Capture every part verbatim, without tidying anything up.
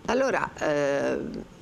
Allora, eh,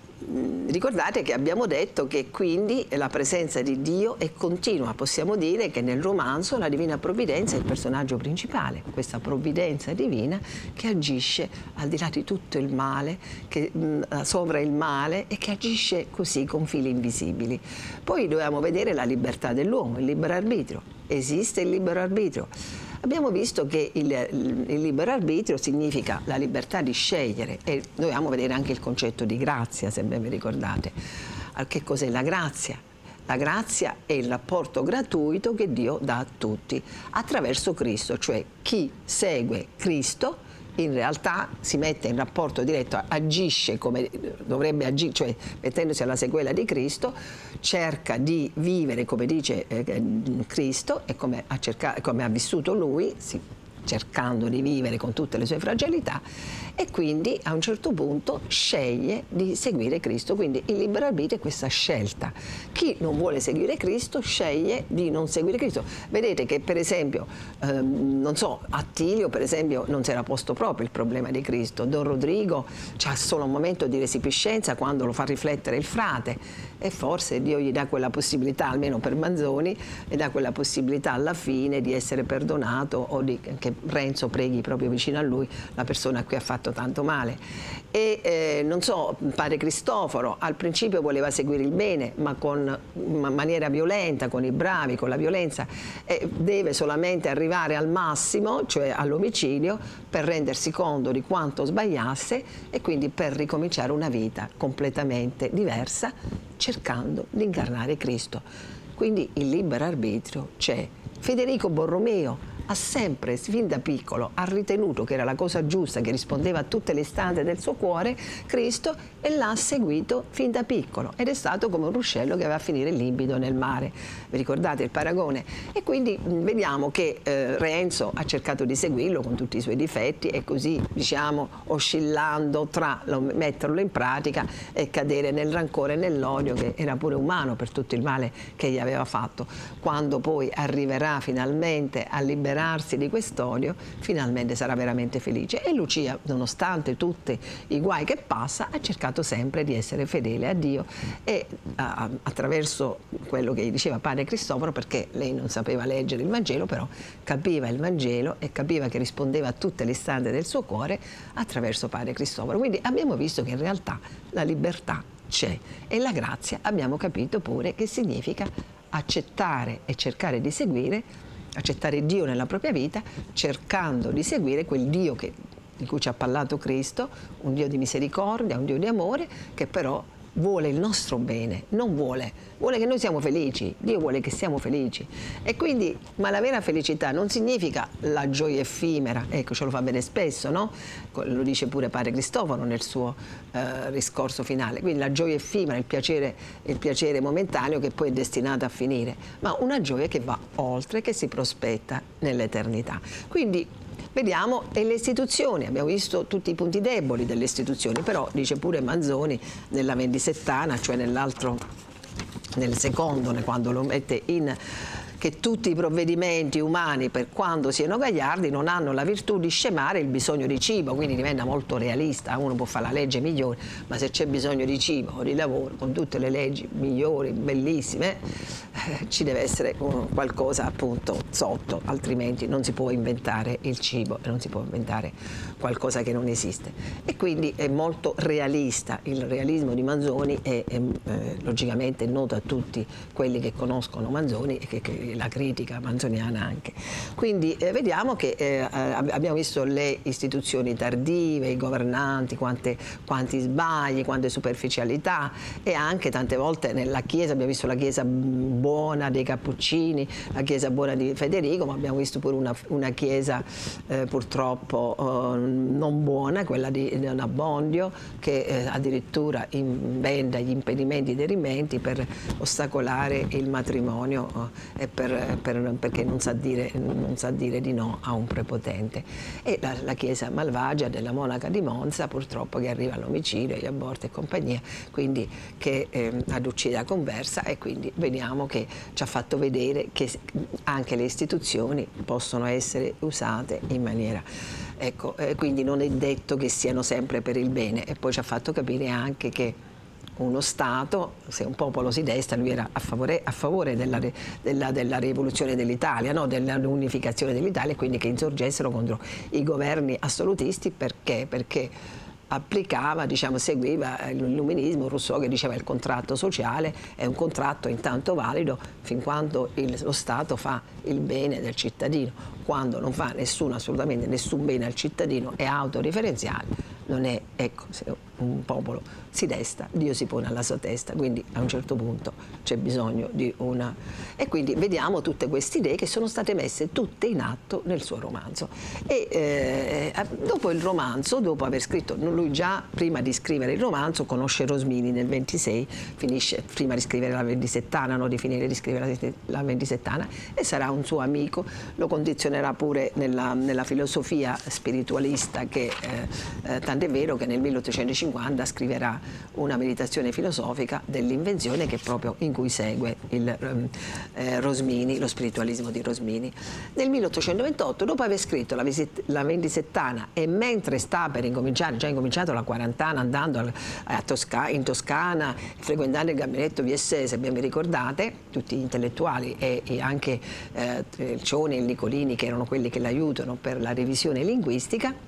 ricordate che abbiamo detto che quindi la presenza di Dio è continua. Possiamo dire che nel romanzo la Divina Provvidenza è il personaggio principale, questa provvidenza divina che agisce al di là di tutto il male, che mh, sovra il male e che agisce così con fili invisibili. Poi dobbiamo vedere la libertà dell'uomo, il libero arbitrio. Esiste il libero arbitrio? Abbiamo visto che il, il libero arbitrio significa la libertà di scegliere e dobbiamo vedere anche il concetto di grazia, se ben vi ricordate. Che cos'è la grazia? La grazia è il rapporto gratuito che Dio dà a tutti attraverso Cristo, cioè chi segue Cristo in realtà si mette in rapporto diretto, agisce come dovrebbe agire, cioè mettendosi alla sequela di Cristo, cerca di vivere come dice eh, Cristo e come ha, cercato, come ha vissuto Lui, si, cercando di vivere con tutte le sue fragilità, e quindi a un certo punto sceglie di seguire Cristo. Quindi il libero arbitrio è questa scelta. Chi non vuole seguire Cristo sceglie di non seguire Cristo. Vedete che per esempio, ehm, non so, Attilio per esempio non si era posto proprio il problema di Cristo, Don Rodrigo c'ha solo un momento di resipiscenza quando lo fa riflettere il frate, e forse Dio gli dà quella possibilità, almeno per Manzoni, e dà quella possibilità alla fine di essere perdonato o di, che Renzo preghi proprio vicino a lui la persona a cui ha fatto tanto male. E eh, non so, padre Cristoforo al principio voleva seguire il bene, ma con ma maniera violenta, con i bravi, con la violenza, e deve solamente arrivare al massimo, cioè all'omicidio, per rendersi conto di quanto sbagliasse e quindi per ricominciare una vita completamente diversa, cercando di incarnare Cristo. Quindi il libero arbitrio c'è. Federico Borromeo ha sempre, fin da piccolo, ha ritenuto che era la cosa giusta, che rispondeva a tutte le istanze del suo cuore, Cristo, e l'ha seguito fin da piccolo. Ed è stato come un ruscello che va a finire limpido nel mare. Vi ricordate il paragone? E quindi mh, vediamo che eh, Renzo ha cercato di seguirlo con tutti i suoi difetti e così, diciamo, oscillando tra lo, metterlo in pratica e cadere nel rancore e nell'odio, che era pure umano per tutto il male che gli aveva fatto. Quando poi arriverà finalmente a liberare di quest'odio, finalmente sarà veramente felice. E Lucia, nonostante tutti i guai che passa, ha cercato sempre di essere fedele a Dio e a, attraverso quello che diceva padre Cristoforo, perché lei non sapeva leggere il Vangelo, però capiva il Vangelo e capiva che rispondeva a tutte le istanze del suo cuore attraverso padre Cristoforo. Quindi abbiamo visto che in realtà la libertà c'è e la grazia abbiamo capito pure che significa accettare e cercare di seguire, accettare Dio nella propria vita, cercando di seguire quel Dio che, di cui ci ha parlato Cristo, un Dio di misericordia, un Dio di amore, che però vuole il nostro bene, non vuole, vuole che noi siamo felici, Dio vuole che siamo felici. E quindi, ma la vera felicità non significa la gioia effimera, ecco, ce lo fa bene spesso, no? Lo dice pure padre Cristoforo nel suo eh, discorso finale, quindi la gioia effimera, il piacere, il piacere momentaneo che poi è destinato a finire, ma una gioia che va oltre, che si prospetta nell'eternità. Quindi vediamo, e le istituzioni, abbiamo visto tutti i punti deboli delle istituzioni, però dice pure Manzoni nella vendisettana, cioè nell'altro, nel secondo, quando lo mette in, che tutti i provvedimenti umani, per quando siano gagliardi, non hanno la virtù di scemare il bisogno di cibo, quindi diventa molto realista. Uno può fare la legge migliore, ma se c'è bisogno di cibo o di lavoro, con tutte le leggi migliori, bellissime, eh, ci deve essere qualcosa appunto sotto, altrimenti non si può inventare il cibo e non si può inventare qualcosa che non esiste. E quindi è molto realista. Il realismo di Manzoni è, è eh, logicamente noto a tutti quelli che conoscono Manzoni e che, che la critica manzoniana anche. Quindi eh, vediamo che eh, abbiamo visto le istituzioni tardive, i governanti, quante, quanti sbagli, quante superficialità, e anche tante volte nella Chiesa abbiamo visto la Chiesa buona dei Cappuccini, la Chiesa buona di Federico, ma abbiamo visto pure una, una Chiesa eh, purtroppo eh, non buona, quella di Don Abbondio, che eh, addirittura inventa gli impedimenti dei rimenti per ostacolare il matrimonio eh, per, per, perché non sa, dire, non sa dire di no a un prepotente. E la, la chiesa malvagia della monaca di Monza, purtroppo, che arriva all'omicidio, agli aborti e compagnia, quindi che eh, ad uccida conversa, e quindi vediamo che ci ha fatto vedere che anche le istituzioni possono essere usate in maniera... Ecco, eh, quindi non è detto che siano sempre per il bene, e poi ci ha fatto capire anche che uno Stato, se un popolo si desta, lui era a favore, a favore della, della, della rivoluzione dell'Italia, no? Dell'unificazione dell'Italia, e quindi che insorgessero contro i governi assolutisti. Perché? Perché applicava, diciamo, seguiva l'illuminismo, Rousseau, che diceva il contratto sociale è un contratto intanto valido fin quando il, lo Stato fa il bene del cittadino. Quando non fa nessuno, assolutamente nessun bene al cittadino, è autoreferenziale, non è, ecco, se un popolo si desta, Dio si pone alla sua testa, quindi a un certo punto c'è bisogno di una... E quindi vediamo tutte queste idee che sono state messe tutte in atto nel suo romanzo. E eh, dopo il romanzo, dopo aver scritto, lui già prima di scrivere il romanzo conosce Rosmini nel ventisei, finisce prima di scrivere la Vendisettana, no, di finire di scrivere la Vendisettana, e sarà un suo amico, lo condizionerà pure nella, nella filosofia spiritualista, che eh, eh, tant'è vero che nel milleottocentocinquanta scriverà una meditazione filosofica dell'invenzione, che è proprio in cui segue il eh, Rosmini, lo spiritualismo di Rosmini. Nel milleottocentoventotto, dopo aver scritto la, la Vendisettana, e mentre sta per incominciare, già incominciato la quarantana, andando a, a Tosca, in Toscana, frequentando il gabinetto V S, se ben vi ricordate, tutti gli intellettuali e, e anche eh, il Cioni e il Nicolini, che erano quelli che l'aiutano per la revisione linguistica,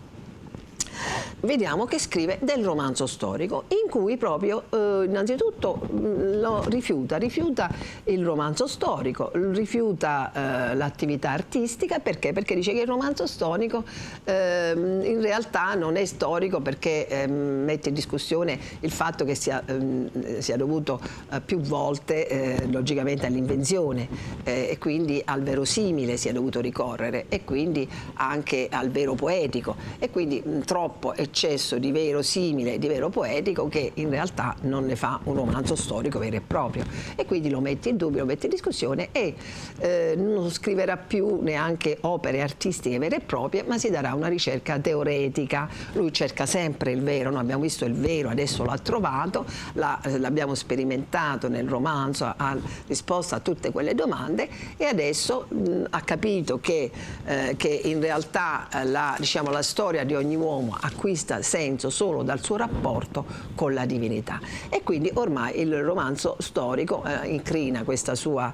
vediamo che scrive del romanzo storico, in cui proprio eh, innanzitutto lo rifiuta, rifiuta il romanzo storico, rifiuta eh, l'attività artistica. Perché? Perché dice che il romanzo storico eh, in realtà non è storico, perché eh, mette in discussione il fatto che sia, eh, sia dovuto eh, più volte eh, logicamente all'invenzione eh, e quindi al verosimile sia dovuto ricorrere, e quindi anche al vero poetico, e quindi mh, troppo eccesso di vero simile e di vero poetico, che in realtà non ne fa un romanzo storico vero e proprio, e quindi lo mette in dubbio, lo mette in discussione, e eh, non scriverà più neanche opere artistiche vere e proprie, ma si darà una ricerca teoretica. Lui cerca sempre il vero, noi abbiamo visto il vero, adesso l'ha trovato, l'abbiamo sperimentato nel romanzo, ha risposto a tutte quelle domande, e adesso mh, ha capito che, eh, che in realtà la, diciamo, la storia di ogni uomo acquista senso solo dal suo rapporto con la divinità, e quindi ormai il romanzo storico eh, incrina questa sua,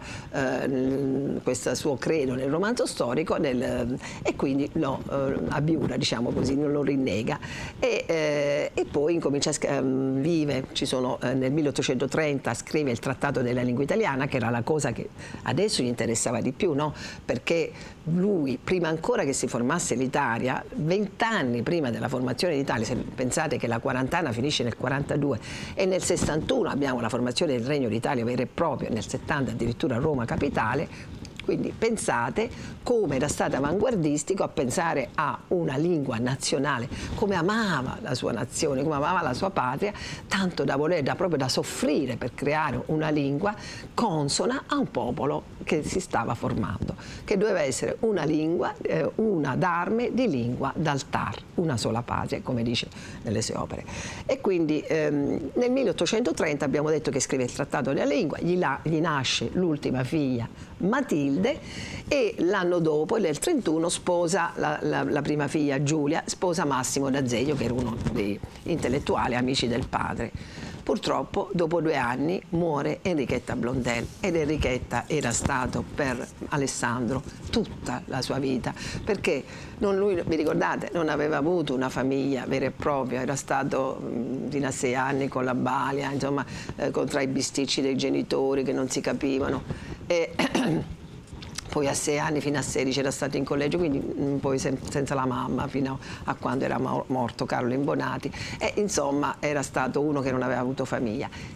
eh, questo suo credo nel romanzo storico, nel, e quindi lo eh, abiura, diciamo così, non lo rinnega, e, eh, e poi incomincia a eh, vive, ci sono, eh, nel milleottocentotrenta scrive il Trattato della lingua italiana, che era la cosa che adesso gli interessava di più, no? Perché lui, prima ancora che si formasse l'Italia, vent'anni prima della formazione d'Italia, se pensate che la quarantana finisce nel quarantadue e nel sessantuno abbiamo la formazione del Regno d'Italia vero e proprio, nel settanta addirittura Roma capitale, quindi pensate come era stato avanguardistico a pensare a una lingua nazionale, come amava la sua nazione, come amava la sua patria, tanto da voler, da proprio da soffrire per creare una lingua consona a un popolo che si stava formando, che doveva essere una lingua, eh, una d'arme di lingua d'altar, una sola patria, come dice nelle sue opere. E quindi ehm, nel milleottocentotrenta abbiamo detto che scrive il Trattato della lingua, gli, la, gli nasce l'ultima figlia, Matilde, e l'anno dopo, nel trentuno, sposa la, la, la prima figlia Giulia, sposa Massimo d'Azeglio, che era uno dei intellettuali amici del padre. Purtroppo dopo due anni muore Enrichetta Blondel, ed Enrichetta era stato per Alessandro tutta la sua vita, perché non, lui, vi ricordate, non aveva avuto una famiglia vera e propria, era stato mh, fino a sei anni con la balia, insomma, eh, tra i bisticci dei genitori che non si capivano. E, poi a sei anni fino a sedici era stato in collegio, quindi mh, poi sen senza la mamma fino a quando era morto Carlo Imbonati, e insomma era stato uno che non aveva avuto famiglia.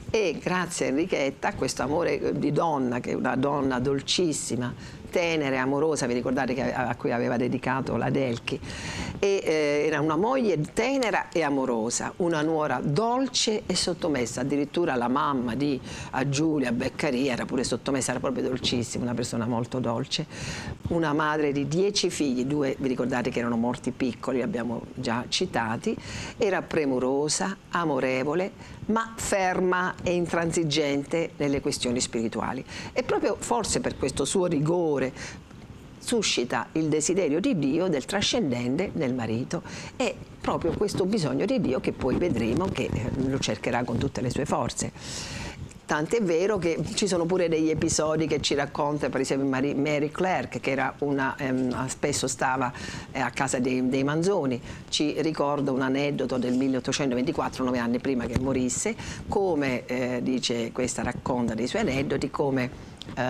e grazie a Enrichetta, questo amore di donna, che è una donna dolcissima, tenera e amorosa, vi ricordate che a cui aveva dedicato la Delchi, e, eh, era una moglie tenera e amorosa, una nuora dolce e sottomessa, addirittura la mamma di a Giulia Beccaria era pure sottomessa, era proprio dolcissima, una persona molto dolce, una madre di dieci figli, due vi ricordate che erano morti piccoli, li abbiamo già citati, era premurosa, amorevole, ma ferma e intransigente nelle questioni spirituali. E proprio forse per questo suo rigore suscita il desiderio di Dio, del trascendente nel marito, e proprio questo bisogno di Dio che poi vedremo che lo cercherà con tutte le sue forze. Tant'è vero che ci sono pure degli episodi che ci racconta, per esempio Mary Clark, che era una, ehm, spesso stava eh, a casa dei, dei Manzoni. Ci ricordo un aneddoto del milleottocentoventiquattro, nove anni prima che morisse, come eh, dice questa, racconta dei suoi aneddoti, come Uh,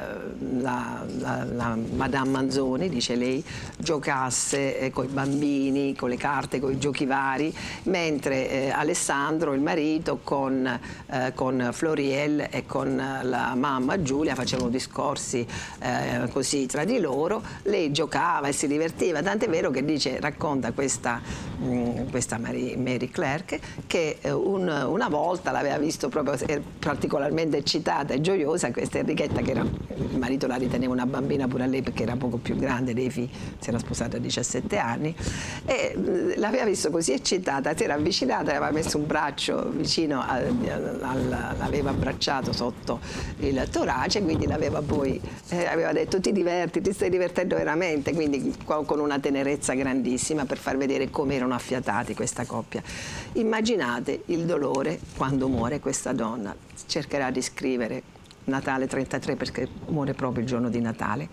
la, la, la Madame Manzoni, dice lei, giocasse eh, con i bambini, con le carte, con i giochi vari, mentre eh, Alessandro, il marito, con, eh, con Floriel e con la mamma Giulia facevano discorsi eh, così tra di loro, lei giocava e si divertiva, tant'è vero che dice, racconta questa, mh, questa Mary, Mary Clark, che eh, un, una volta l'aveva visto proprio particolarmente eccitata e gioiosa questa Enrichetta, che era, il marito la riteneva una bambina pure a lei perché era poco più grande dei figli, si era sposata a diciassette anni, e l'aveva visto così eccitata, si era avvicinata, aveva messo un braccio vicino, l'aveva abbracciato sotto il torace, quindi l'aveva poi, eh, aveva detto ti diverti, ti stai divertendo veramente, quindi con una tenerezza grandissima per far vedere come erano affiatati questa coppia. Immaginate il dolore quando muore questa donna, cercherà di scrivere Natale trentatré perché muore proprio il giorno di Natale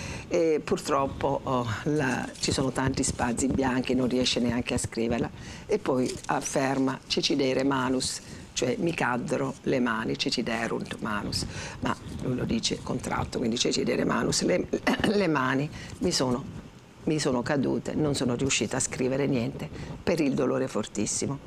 e purtroppo oh, la, ci sono tanti spazi bianchi, non riesce neanche a scriverla, e poi afferma Cecidere manus, cioè mi caddero le mani, ceciderunt manus, ma lui lo dice contratto, quindi Cecidere manus, le, le mani mi sono, mi sono cadute, non sono riuscita a scrivere niente per il dolore fortissimo.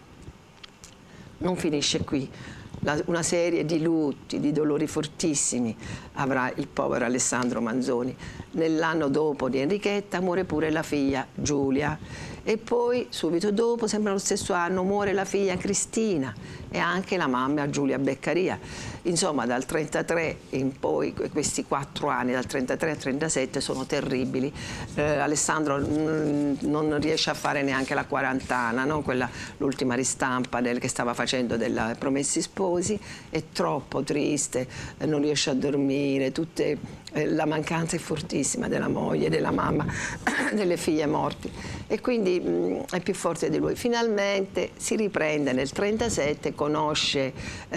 Non finisce qui. La, una serie di lutti, di dolori fortissimi avrà il povero Alessandro Manzoni. Nell'anno dopo di Enrichetta muore pure la figlia Giulia, e poi subito dopo, sempre lo stesso anno, muore la figlia Cristina e anche la mamma Giulia Beccaria. Insomma, dal trentatré in poi, questi quattro anni, dal trentatré al trentasette, sono terribili. Eh, Alessandro mh, non riesce a fare neanche la quarantana, no? Quella, l'ultima ristampa del, che stava facendo della Promessi Sposi, è troppo triste, eh, non riesce a dormire, tutte, eh, la mancanza è fortissima della moglie, della mamma, delle figlie morti, e quindi mh, è più forte di lui. Finalmente si riprende nel trentasette, conosce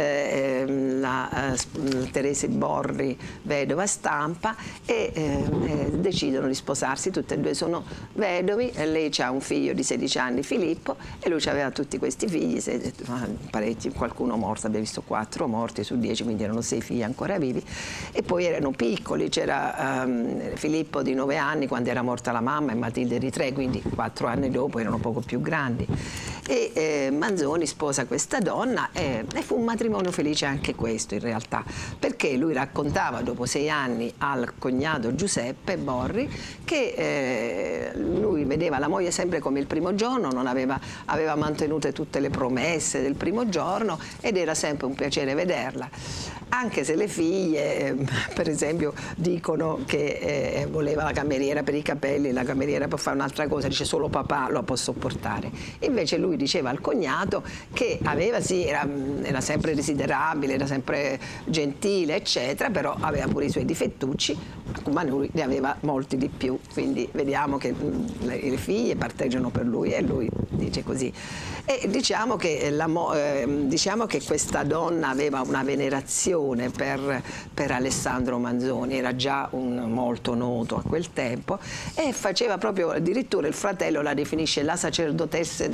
eh, la Uh, Teresa Borri, vedova Stampa, e eh, eh, decidono di sposarsi, tutte e due sono vedovi, e lei ha un figlio di sedici anni, Filippo, e lui aveva tutti questi figli, se, parecchi, qualcuno morto, abbiamo visto quattro morti su dieci, quindi erano sei figli ancora vivi, e poi erano piccoli, c'era um, Filippo di nove anni quando era morta la mamma e Matilde di tre, quindi quattro anni dopo erano poco più grandi, e eh, Manzoni sposa questa donna e, e fu un matrimonio felice anche questo in realtà, perché lui raccontava dopo sei anni al cognato Giuseppe Borri che eh, lui vedeva la moglie sempre come il primo giorno, non aveva, aveva mantenute tutte le promesse del primo giorno ed era sempre un piacere vederla, anche se le figlie eh, per esempio dicono che eh, voleva la cameriera per i capelli, la cameriera può fare un'altra cosa, dice solo papà lo può sopportare, invece lui diceva al cognato che aveva sì, era, era sempre desiderabile, era sempre gentile eccetera, però aveva pure i suoi difettucci, ma lui ne aveva molti di più, quindi vediamo che mh, le, le figlie parteggiano per lui e lui dice così. E diciamo che, la, eh, diciamo che questa donna aveva una venerazione per, per Alessandro Manzoni, era già un, molto noto a quel tempo, e faceva proprio, addirittura il fratello la definisce la sacerdotessa del Gran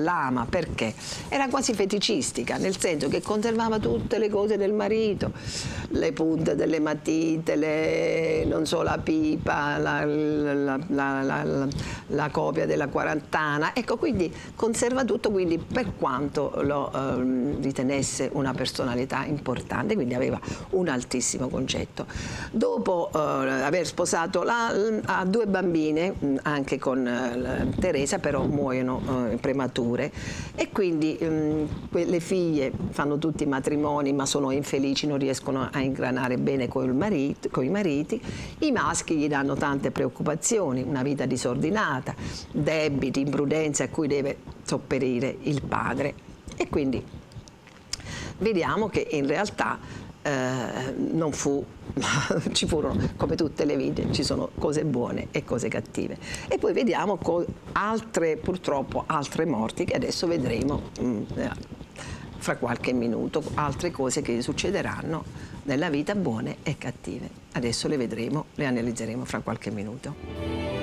l'ama, perché era quasi feticistica, nel senso che conservava tutte le cose del marito, le punte delle matite, le, non so, la pipa, la, la, la, la, la copia della quarantana, ecco, quindi conserva tutto, quindi per quanto lo eh, ritenesse una personalità importante, quindi aveva un altissimo concetto. Dopo eh, aver sposato la, ha due bambine, anche con eh, Teresa, però muoiono eh, premature, e quindi ehm, le figlie fanno tutti i matrimoni ma sono infelici, non riescono a ingranare bene con i mariti, i maschi gli danno tante preoccupazioni, una vita disordinata, debiti, imprudenze a cui deve sopperire il padre, e quindi vediamo che in realtà eh, non fu ci furono, come tutte le vite, ci sono cose buone e cose cattive. E poi vediamo altre, purtroppo, altre morti che adesso vedremo mh, fra qualche minuto, altre cose che succederanno nella vita, buone e cattive. Adesso le vedremo, le analizzeremo fra qualche minuto.